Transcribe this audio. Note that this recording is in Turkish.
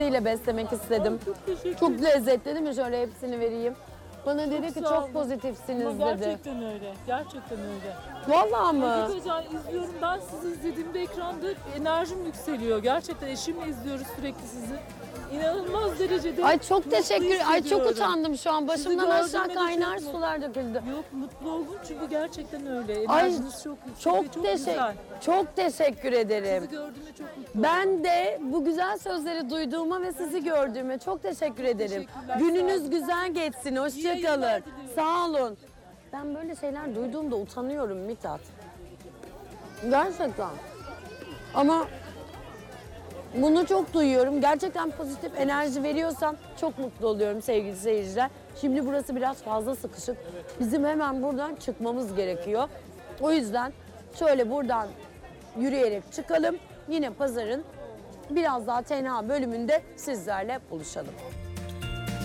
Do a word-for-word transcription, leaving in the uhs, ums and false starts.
ile beslemek istedim. Ay, çok teşekkür Çok ederim. lezzetli değil mi? Şöyle hepsini vereyim. Bana dedi ki sağ olun. çok pozitifsiniz Ama dedi. gerçekten öyle. Gerçekten öyle. Vallahi mı? Hakikaten izliyorum. Ben sizi izlediğimde ekranda enerjim yükseliyor. Gerçekten eşimle izliyoruz sürekli sizi. İnanılmaz derecede Ay çok mutlu teşekkür. Ay çok hissediyorum. utandım şu an. Başımdan gördüğüme aşağı de kaynar çok mutlu- sular döküldü. Yok mutlu oldum çünkü gerçekten öyle. Ay, Enerjiniz çok yüksek Çok ve çok teşekkür güzel. çok teşekkür ederim. Sizi gördüğüme çok mutlu oldum. Ben de bu güzel sözleri duyduğuma ve sizi gördüğüme çok teşekkür ederim. teşekkürler, sağ Gününüz olun. güzel geçsin. Hoşça yayınlar kalın. diliyorum. Sağ olun. Ben böyle şeyler duyduğumda utanıyorum Mithat. Gerçekten. Ama bunu çok duyuyorum. Gerçekten pozitif enerji veriyorsam çok mutlu oluyorum sevgili seyirciler. Şimdi burası biraz fazla sıkışık. Bizim hemen buradan çıkmamız gerekiyor. O yüzden şöyle buradan yürüyerek çıkalım. Yine pazarın biraz daha tenha bölümünde sizlerle buluşalım.